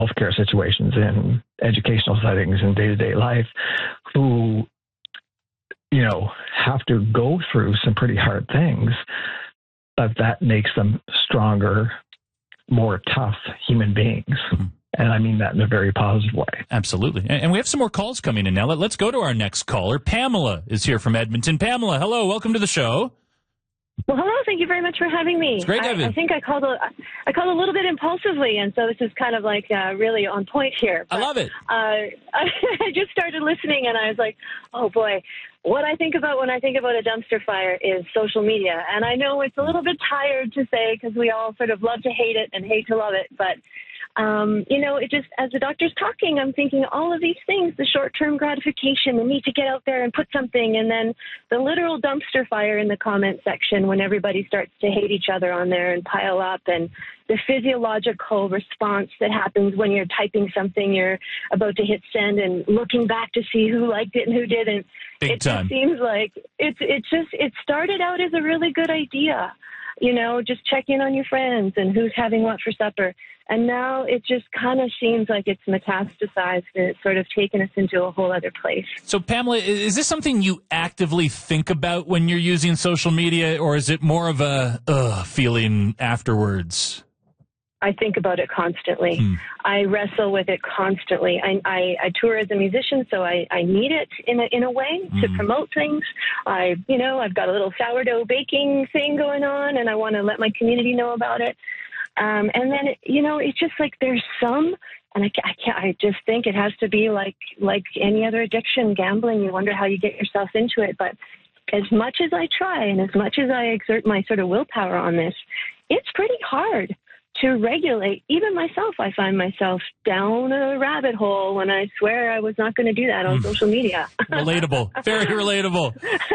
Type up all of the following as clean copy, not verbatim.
healthcare situations, in educational settings, in day-to-day life, who, have to go through some pretty hard things, but that makes them stronger, more tough human beings. Mm-hmm. And I mean that in a very positive way. Absolutely. And we have some more calls coming in now. Let's go to our next caller. Pamela is here from Edmonton. Pamela, hello. Welcome to the show. Well, hello. Thank you very much for having me. It's great to have you. I think I called a little bit impulsively, and so this is kind of like really on point here. But, I love it. I just started listening, and I was like, oh, boy. What I think about when I think about a dumpster fire is social media. And I know it's a little bit tired to say because we all sort of love to hate it and hate to love it, but it just, as the doctor's talking, I'm thinking all of these things, the short-term gratification, the need to get out there and put something, and then the literal dumpster fire in the comment section when everybody starts to hate each other on there and pile up, and the physiological response that happens when you're typing something, you're about to hit send and looking back to see who liked it and who didn't. Big time. Just seems like it started out as a really good idea. Just check in on your friends and who's having what for supper. And now it just kind of seems like it's metastasized and it's sort of taken us into a whole other place. So, Pamela, is this something you actively think about when you're using social media, or is it more of a feeling afterwards? I think about it constantly. I wrestle with it constantly. I tour as a musician, so I need it in a way to promote things. I've got a little sourdough baking thing going on, and I want to let my community know about it. And then, it's just like there's some, and I just think it has to be like any other addiction, gambling. You wonder how you get yourself into it. But as much as I try and as much as I exert my sort of willpower on this, it's pretty hard to regulate. Even myself, I find myself down a rabbit hole when I swear I was not going to do that on social media. Relatable. Very relatable.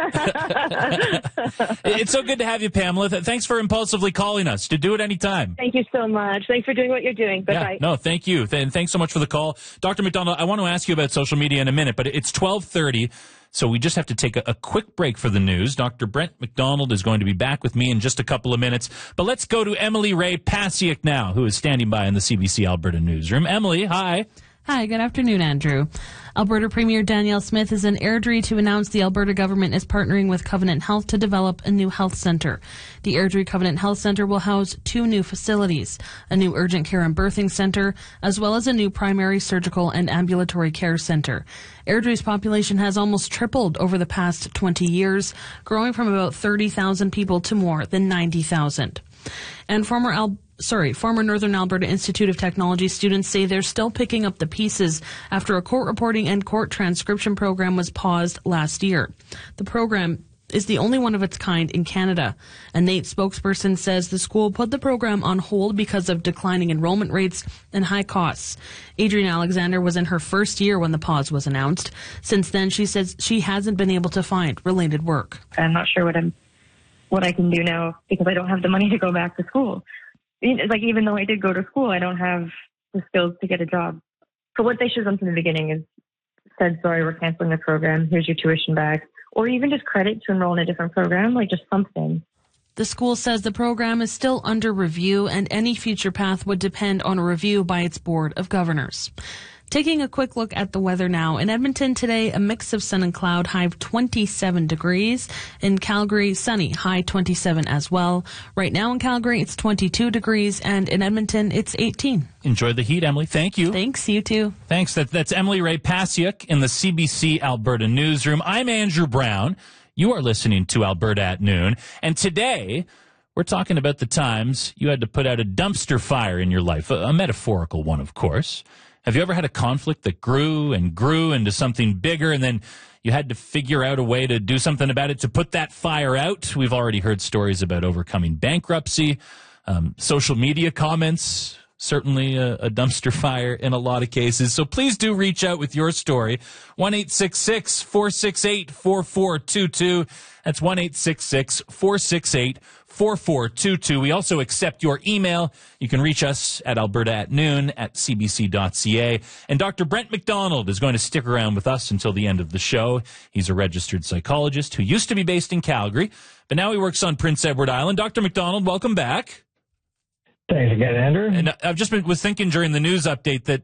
It's so good to have you, Pamela. Thanks for impulsively calling us. To do it anytime. Thank you so much. Thanks for doing what you're doing. Bye-bye. Yeah, no, thank you. And thanks so much for the call. Dr. McDonald, I want to ask you about social media in a minute, but it's 12:30. So we just have to take a quick break for the news. Dr. Brent McDonald is going to be back with me in just a couple of minutes. But let's go to Emily Ray Pasiuk now, who is standing by in the CBC Alberta newsroom. Emily, hi. Hi, good afternoon, Andrew. Alberta Premier Danielle Smith is in Airdrie to announce the Alberta government is partnering with Covenant Health to develop a new health centre. The Airdrie Covenant Health Centre will house 2 new facilities, a new urgent care and birthing centre, as well as a new primary, surgical, and ambulatory care centre. Airdrie's population has almost tripled over the past 20 years, growing from about 30,000 people to more than 90,000. And former Northern Alberta Institute of Technology students say they're still picking up the pieces after a court reporting and court transcription program was paused last year. The program is the only one of its kind in Canada. A NAIT spokesperson says the school put the program on hold because of declining enrollment rates and high costs. Adrienne Alexander was in her first year when the pause was announced. Since then, she says she hasn't been able to find related work. I'm not sure what I can do now because I don't have the money to go back to school. It's like, even though I did go to school, I don't have the skills to get a job. So what they should have done from the beginning is said, sorry, we're canceling the program. Here's your tuition back. Or even just credit to enroll in a different program, like just something. The school says the program is still under review and any future path would depend on a review by its Board of Governors. Taking a quick look at the weather now. In Edmonton today, a mix of sun and cloud, high of 27 degrees. In Calgary, sunny, high 27 as well. Right now in Calgary, it's 22 degrees, and in Edmonton, it's 18. Enjoy the heat, Emily. Thank you. Thanks, you too. Thanks. That's Emily Ray Pasiuk in the CBC Alberta newsroom. I'm Andrew Brown. You are listening to Alberta at Noon. And today, we're talking about the times you had to put out a dumpster fire in your life, a metaphorical one, of course. Have you ever had a conflict that grew and grew into something bigger, and then you had to figure out a way to do something about it to put that fire out? We've already heard stories about overcoming bankruptcy, social media comments, certainly a dumpster fire in a lot of cases. So please do reach out with your story. 1-866-468-4422. That's 1-866-468-4422. We also accept your email. You can reach us at alberta@noon@cbc.ca. And Dr. Brent McDonald is going to stick around with us until the end of the show. He's a registered psychologist who used to be based in Calgary, but now he works on Prince Edward Island. Dr. McDonald, welcome back. Thanks again, Andrew. And I've just was thinking during the news update that